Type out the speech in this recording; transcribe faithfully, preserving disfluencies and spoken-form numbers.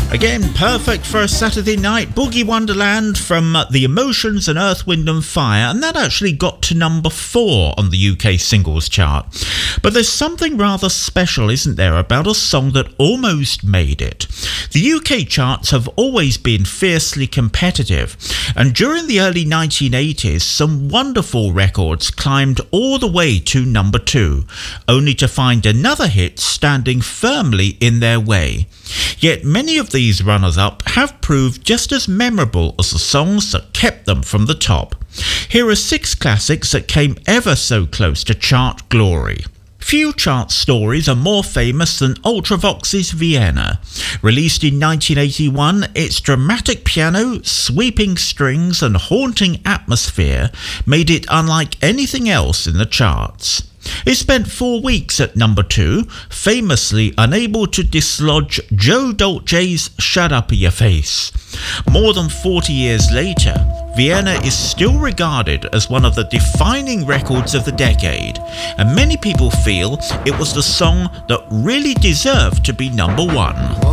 Again, perfect for a Saturday night boogie wonderland from uh, The Emotions and Earth, Wind and Fire, and that actually got to number four on the U K singles chart. But there's something rather special, isn't there, about a song that almost made it. The U K charts have always been fiercely competitive, and during the early nineteen eighties, some wonderful records climbed all the way to number two, only to find another hit standing firmly in their way. Yet many of these runners-up have proved just as memorable as the songs that kept them from the top. Here are six classics that came ever so close to chart glory. Few chart stories are more famous than Ultravox's Vienna. Released in nineteen eighty-one, its dramatic piano, sweeping strings and haunting atmosphere made it unlike anything else in the charts. It spent four weeks at number two, famously unable to dislodge Joe Dolce's Shut Up Your Face. More than forty years later, Vienna is still regarded as one of the defining records of the decade, and many people feel it was the song that really deserved to be number one.